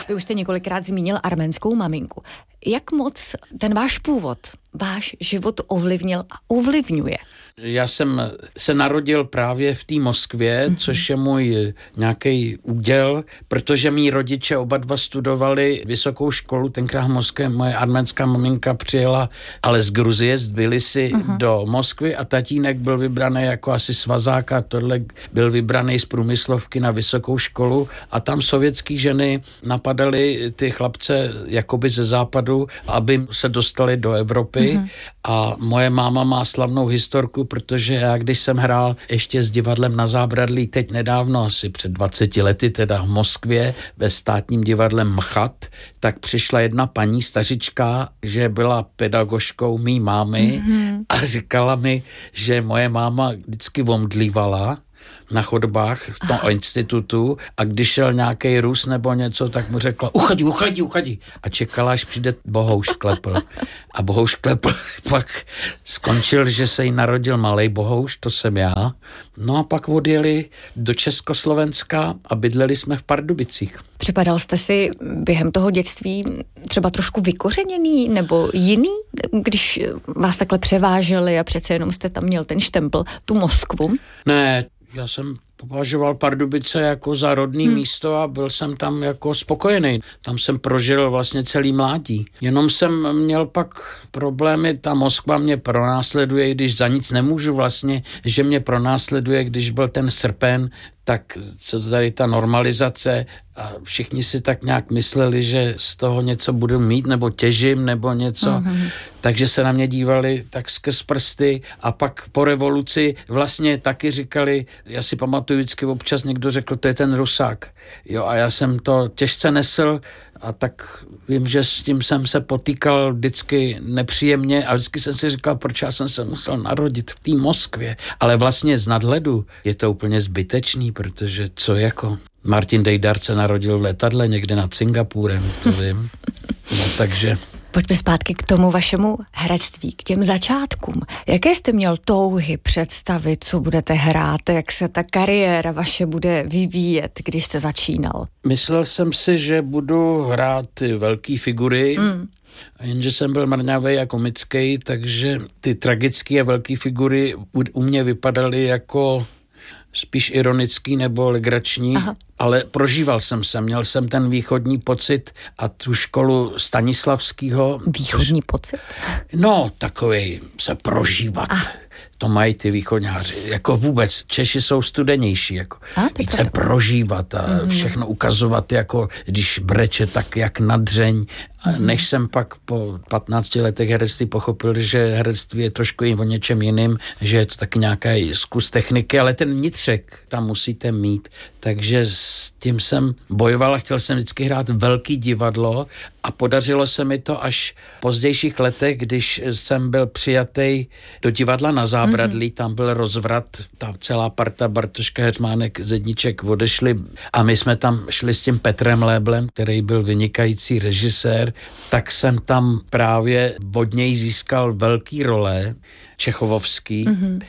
Vy už jste několikrát zmínil arménskou maminku. Jak moc ten váš původ, váš život ovlivnil a ovlivňuje? Já jsem se narodil právě v té Moskvě, což je můj nějaký úděl, protože mý rodiče oba dva studovali vysokou školu, tenkrát v Moskvě. Moje arménská maminka přijela, ale z Gruzie, z Tbilisi do Moskvy a tatínek byl vybraný jako asi svazák a tohle byl vybraný z průmyslovky na vysokou školu a tam sovětský ženy napadaly ty chlapce jakoby ze západu, aby se dostali do Evropy a moje máma má slavnou historku, protože já, když jsem hrál ještě s divadlem Na Zábradlí, teď nedávno, asi před 20 lety, teda v Moskvě, ve státním divadle MCHAT, tak přišla jedna paní stařička, že byla pedagožkou mý mámy a říkala mi, že moje máma vždycky omdlívala na chodbách v tom institutu a když šel nějaký Rus nebo něco, tak mu řekla uchadi a čekala, až přijde Bohouš Klepl. A Bohouš Klepl pak skončil, že se jí narodil malej Bohouš, to jsem já. No a pak odjeli do Československa a bydleli jsme v Pardubicích. Připadal jste si během toho dětství třeba trošku vykořeněný nebo jiný, když vás takhle převáželi a přece jenom jste tam měl ten štempl, tu Moskvu? Ne, já jsem považoval Pardubice jako za rodný místo a byl jsem tam jako spokojený. Tam jsem prožil vlastně celý mládí. Jenom jsem měl pak problémy, ta Moskva mě pronásleduje, i když za nic nemůžu vlastně, že mě pronásleduje, když byl ten srpen, tak co tady ta normalizace a všichni si tak nějak mysleli, že z toho něco budu mít nebo těžím nebo něco, takže se na mě dívali tak skrz prsty a pak po revoluci vlastně taky říkali, já si pamatuju vždycky občas někdo řekl, to je ten Rusák. Jo, a já jsem to těžce nesl a tak vím, že s tím jsem se potýkal vždycky nepříjemně a vždycky jsem si říkal, proč já jsem se musel narodit v té Moskvě. Ale vlastně z nadhledu je to úplně zbytečný, protože co jako Martin Dejdar se narodil v letadle někde nad Singapurem, to vím. No takže... Pojďme zpátky k tomu vašemu herectví, k těm začátkům. Jaké jste měl touhy, představy, co budete hrát, jak se ta kariéra vaše bude vyvíjet, když jste začínal? Myslel jsem si, že budu hrát ty velký figury, jenže jsem byl mrňavej a komický, takže ty tragické a velké figury u mě vypadaly jako spíš ironický nebo legrační, ale prožíval jsem se, měl jsem ten východní pocit a tu školu Stanislavskýho. Východní pocit? No, takovej se prožívat. To mají ty východňáři. Jako vůbec, Češi jsou studenější, jako více prožívat a všechno ukazovat, jako když breče, tak jak na dřeň. Než jsem pak po 15 letech herectví pochopil, že herectví je trošku o něčem jiným, že je to taky nějaký zkus techniky, ale ten vnitřek tam musíte mít. Takže s tím jsem bojoval a chtěl jsem vždycky hrát velký divadlo a podařilo se mi to až v pozdějších letech, když jsem byl přijatý do divadla Na Zábradlí, tam byl rozvrat, ta celá parta Bartoška, Heřmánek, Zedníček odešli a my jsme tam šli s tím Petrem Léblem, který byl vynikající režisér, tak jsem tam právě od něj získal velký role, čechovovský,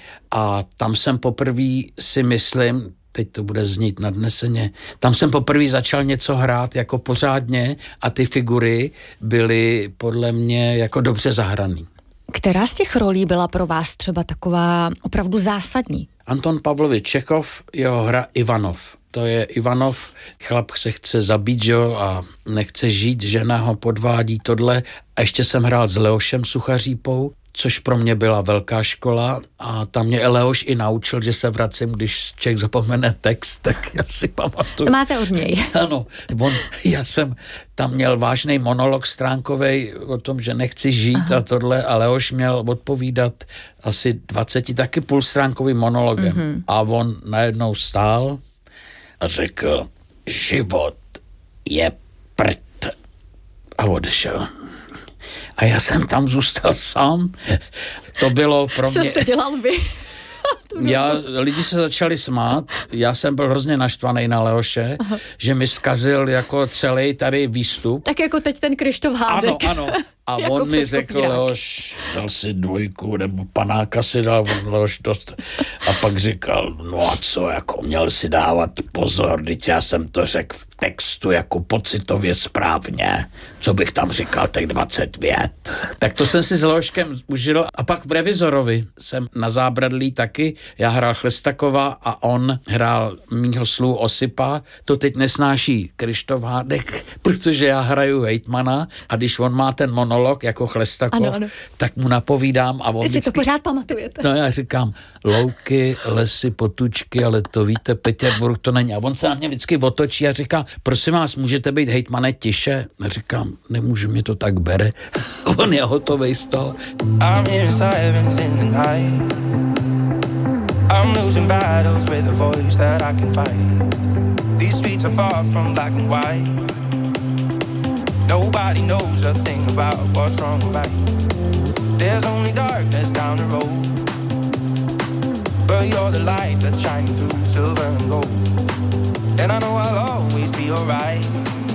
a tam jsem poprvé si myslím, teď to bude znít nadneseně, tam jsem poprvé začal něco hrát jako pořádně a ty figury byly podle mě jako dobře zahraný. Která z těch rolí byla pro vás třeba taková opravdu zásadní? Anton Pavlovič Čechov, jeho hra Ivanov. To je Ivanov, chlap se chce zabít, jo, a nechce žít, žena ho podvádí tohle. A ještě jsem hrál s Leošem Suchařípou, což pro mě byla velká škola a tam mě Leoš i naučil, že se vracím, když člověk zapomene text, tak já si pamatuju. To máte od něj. Ano, já jsem tam měl vážný monolog stránkovej o tom, že nechci žít a tohle a Leoš měl odpovídat asi 20 taky půlstránkovým monologem. A on najednou stál a řekl, život je prd. A odešel. A já jsem tam zůstal sám. To bylo pro mě... Co jste dělal vy? Lidi se začali smát, já jsem byl hrozně naštvaný na Leoše, že mi zkazil jako celý tady výstup. Tak jako teď ten Kryštof Hádek. Ano. A Jako on mi přes řekl, kopírák. Leoš, dal si 2, nebo panáka si dal, Leoš dost. A pak říkal, no a co, jako měl si dávat pozor, teď já jsem to řekl v textu jako pocitově správně. Co bych tam říkal, tak 20 vět. Tak to jsem si s Leoškem užil. A pak v Revizorovi jsem na zábradlí taky. Já hrál Chlestakova a on hrál mýho slu Osipa. To teď nesnáší Krištof Hádek, protože já hraju hejtmana a když on má ten monolog jako Chlestakov, Ano. tak mu napovídám a on Vy si to vždycky... pořád pamatujete. No já říkám, louky, lesy, potučky, ale to víte, Petěrburg to není. A on se na mě vždycky otočí a říká, prosím vás, můžete být hejtmane tiše? A říkám, nemůžu, mě to tak bere. On je hotovej z toho. I'm hearing sirens in the night. I'm losing battles with a voice that I can fight. These streets are far from black and white. Nobody knows a thing about what's wrong or right. There's only darkness down the road, but you're the light that's shining through silver and gold. And I know I'll always be alright.